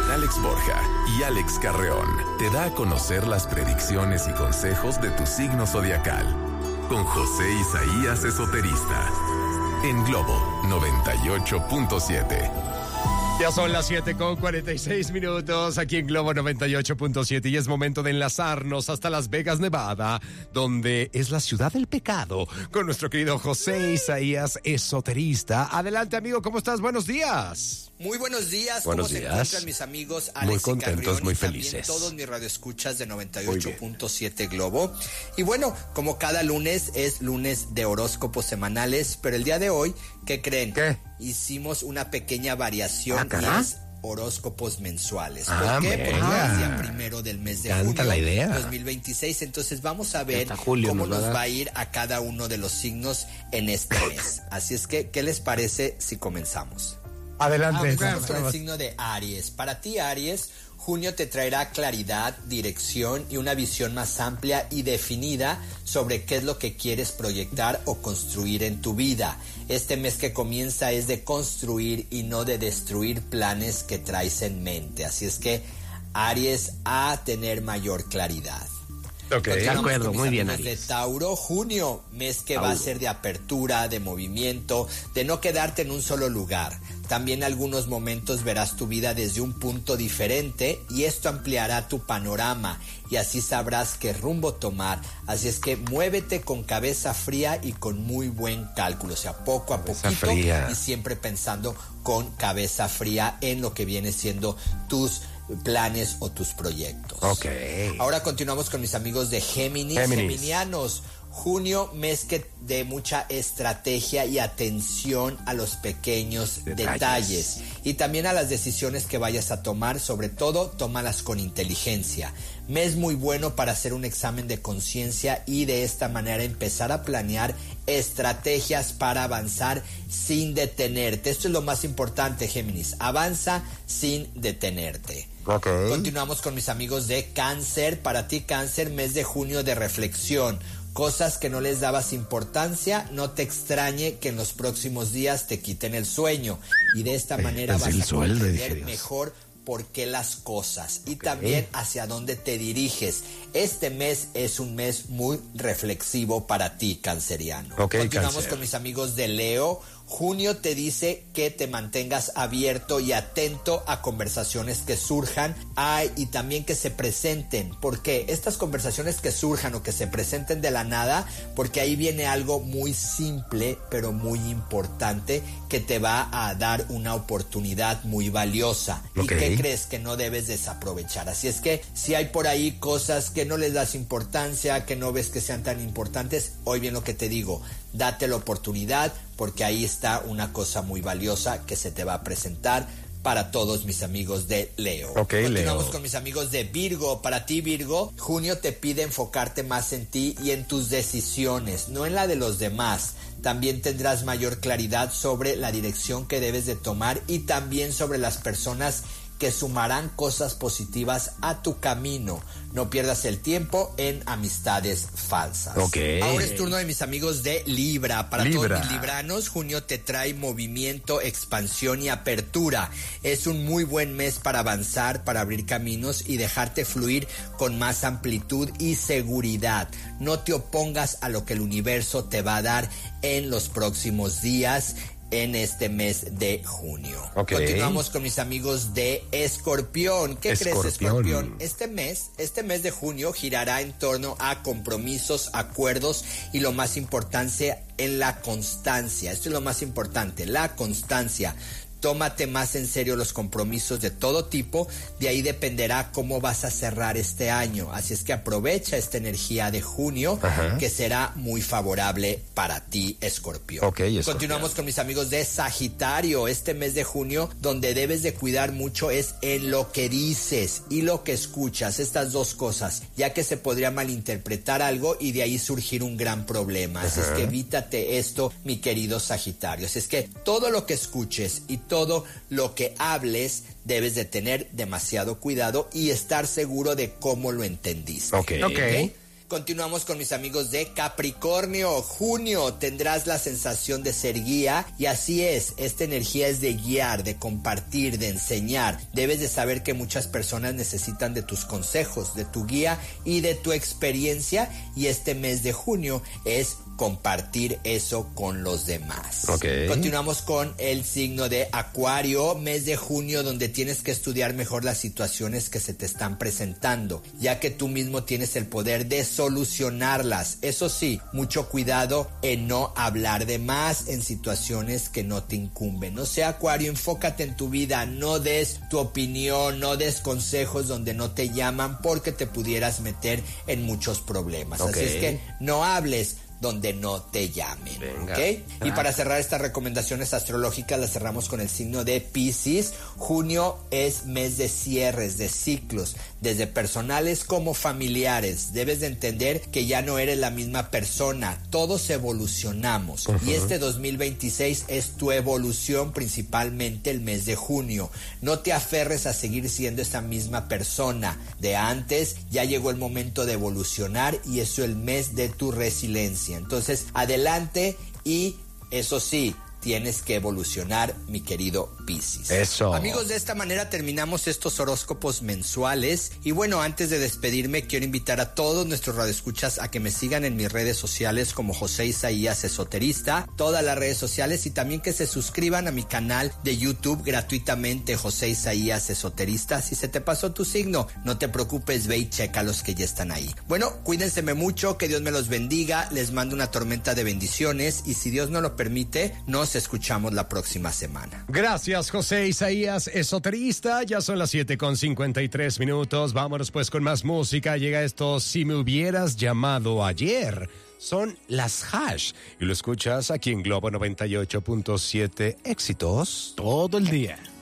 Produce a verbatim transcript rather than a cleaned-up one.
Alex Borja y Alex Carreón te da a conocer las predicciones y consejos de tu signo zodiacal con José Isaías Esoterista en Globo noventa y ocho punto siete. Ya son las siete con cuarenta y seis minutos aquí en Globo noventa y ocho punto siete y es momento de enlazarnos hasta Las Vegas, Nevada, donde es la ciudad del pecado, con nuestro querido José Isaías Esoterista. Adelante, amigo, ¿cómo estás? Buenos días. Muy buenos días, buenos ¿cómo días. se encuentran mis amigos? Alex muy contentos, Carrión, muy y felices. Todos mis radioescuchas de noventa y ocho punto siete Globo. Y bueno, como cada lunes es lunes de horóscopos semanales, pero el día de hoy, ¿qué creen? ¿Qué? Hicimos una pequeña variación ¿Ah, y es horóscopos mensuales. ¿Por ah, qué? Porque mira. es día primero del mes de Canta junio la idea. dos mil veintiséis. Entonces vamos a ver Julio cómo nos va nos a va a ir a cada uno de los signos en este mes. Así es que, ¿qué les parece si comenzamos? Adelante. Vamos con el signo de Aries. Para ti, Aries, junio te traerá claridad, dirección y una visión más amplia y definida sobre qué es lo que quieres proyectar o construir en tu vida. Este mes que comienza es de construir y no de destruir planes que traes en mente. Así es que, Aries, a tener mayor claridad. Ok, de acuerdo, muy bien, Aries. De Aries. Tauro, junio, mes que Tauro. va a ser de apertura, de movimiento, de no quedarte en un solo lugar. También algunos momentos verás tu vida desde un punto diferente y esto ampliará tu panorama y así sabrás qué rumbo tomar. Así es que muévete con cabeza fría y con muy buen cálculo, o sea, poco a Cabeza poquito fría. y siempre pensando con cabeza fría en lo que viene siendo tus planes o tus proyectos. Ok. Ahora continuamos con mis amigos de Géminis. Géminis. Geminianos, junio, mes que de mucha estrategia y atención a los pequeños Detalles. detalles y también a las decisiones que vayas a tomar, sobre todo, tómalas con inteligencia. Mes muy bueno para hacer un examen de conciencia y de esta manera empezar a planear estrategias para avanzar sin detenerte. Esto es lo más importante, Géminis. Avanza sin detenerte. Ok. Continuamos con mis amigos de Cáncer. Para ti, Cáncer, mes de junio de reflexión. Cosas que no les dabas importancia, no te extrañe que en los próximos días te quiten el sueño. Y de esta manera es vas el a sueldo, comprender dije. mejor por qué las cosas y también hacia dónde te diriges. Este mes es un mes muy reflexivo para ti, canceriano. Ok, Continuamos Cáncer. con mis amigos de Leo. Junio te dice que te mantengas abierto y atento a conversaciones que surjan ay, y también que se presenten. ¿Por qué? Estas conversaciones que surjan o que se presenten de la nada, porque ahí viene algo muy simple, pero muy importante, que te va a dar una oportunidad muy valiosa. Ok. ¿Y qué crees que no debes desaprovechar? Así es que si hay por ahí cosas que no les das importancia, que no ves que sean tan importantes, hoy bien lo que te digo, date la oportunidad, porque ahí está una cosa muy valiosa que se te va a presentar para todos mis amigos de Leo. Ok, Continuamos Leo. con mis amigos de Virgo. Para ti, Virgo, junio te pide enfocarte más en ti y en tus decisiones, no en la de los demás. También tendrás mayor claridad sobre la dirección que debes de tomar y también sobre las personas que sumarán cosas positivas a tu camino. No pierdas el tiempo en amistades falsas. Ok. Ahora es turno de mis amigos de Libra. Para Libra. todos mis libranos, junio te trae movimiento, expansión y apertura. Es un muy buen mes para avanzar, para abrir caminos y dejarte fluir con más amplitud y seguridad. No te opongas a lo que el universo te va a dar en los próximos días, en este mes de junio. Ok. Continuamos con mis amigos de Escorpión. ¿Qué Escorpión. crees, Escorpión? Este mes, este mes de junio girará en torno a compromisos, acuerdos y lo más importante, en la constancia. Esto es lo más importante, la constancia. Tómate más en serio los compromisos de todo tipo, de ahí dependerá cómo vas a cerrar este año. Así es que aprovecha esta energía de junio, Ajá. que será muy favorable para ti, Escorpión. Ok, Escorpión. Continuamos con mis amigos de Sagitario. Este mes de junio, donde debes de cuidar mucho es en lo que dices y lo que escuchas, estas dos cosas, ya que se podría malinterpretar algo y de ahí surgir un gran problema. Así Ajá. es que evítate esto, mi querido Sagitario. Así es que todo lo que escuches y todo lo que hables debes de tener demasiado cuidado y estar seguro de cómo lo entendiste. Ok. ¿Ok? Continuamos con mis amigos de Capricornio. Junio, tendrás la sensación de ser guía y así es, esta energía es de guiar, de compartir, de enseñar. Debes de saber que muchas personas necesitan de tus consejos, de tu guía y de tu experiencia y este mes de junio es compartir eso con los demás. Okay. Continuamos con el signo de Acuario, mes de junio donde tienes que estudiar mejor las situaciones que se te están presentando, ya que tú mismo tienes el poder de solucionarlas. Eso sí, mucho cuidado en no hablar de más en situaciones que no te incumben. O sea, Acuario, enfócate en tu vida, no des tu opinión, no des consejos donde no te llaman porque te pudieras meter en muchos problemas. Okay. Así es que no hables donde no te llamen. Venga. ¿Ok? Y para cerrar estas recomendaciones astrológicas las cerramos con el signo de Piscis. Junio es mes de cierres, de ciclos, desde personales como familiares. Debes de entender que ya no eres la misma persona, todos evolucionamos. Uh-huh. Y este dos mil veintiséis es tu evolución, principalmente el mes de junio. No te aferres a seguir siendo esa misma persona de antes, ya llegó el momento de evolucionar y eso es el mes de tu resiliencia. Entonces, adelante y eso sí, tienes que evolucionar, mi querido Piscis. Eso. Amigos, de esta manera terminamos estos horóscopos mensuales. Y bueno, antes de despedirme, quiero invitar a todos nuestros radioescuchas a que me sigan en mis redes sociales como José Isaías Esoterista, todas las redes sociales, y también que se suscriban a mi canal de YouTube gratuitamente, José Isaías Esoterista. Si se te pasó tu signo, no te preocupes, ve y checa los que ya están ahí. Bueno, cuídense mucho, que Dios me los bendiga, les mando una tormenta de bendiciones y si Dios no lo permite, nos escuchamos la próxima semana. Gracias, José Isaías Esoterista. Ya son las siete con cincuenta y tres minutos. Vámonos pues con más música. Llega esto, Si me hubieras llamado ayer. Son las Hash. Y lo escuchas aquí en Globo noventa y ocho punto siete. Éxitos todo el día.